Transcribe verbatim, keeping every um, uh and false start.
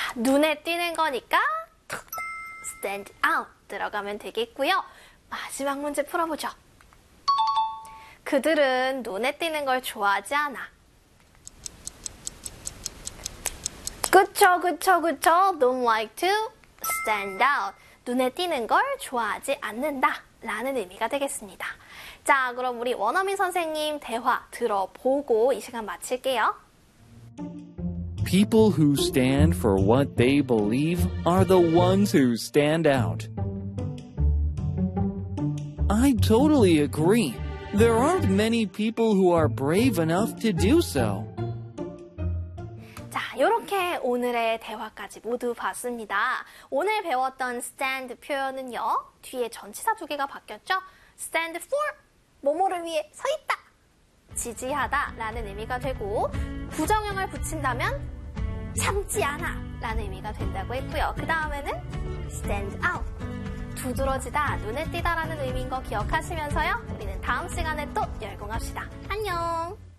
눈에 띄는 거니까 stand out 들어가면 되겠고요. 마지막 문제 풀어보죠. 그들은 눈에 띄는 걸 좋아하지 않아. 그쵸, 그쵸, 그쵸. Don't like to stand out. 눈에 띄는 걸 좋아하지 않는다 라는 의미가 되겠습니다. 자, 그럼 우리 원어민 선생님 대화 들어보고 이 시간 마칠게요. People who stand for what they believe are the ones who stand out. I totally agree. There aren't many people who are brave enough to do so. 자, 이렇게 오늘의 대화까지 모두 봤습니다. 오늘 배웠던 stand 표현은요. 뒤에 전치사 두 개가 바뀌었죠? stand for, 뭐뭐를 위해 서 있다. 지지하다 라는 의미가 되고 부정형을 붙인다면 참지 않아 라는 의미가 된다고 했고요. 그 다음에는 stand out, 두드러지다, 눈에 띄다 라는 의미인 거 기억하시면서요. 우리는 다음 시간에 또 열공합시다. 안녕!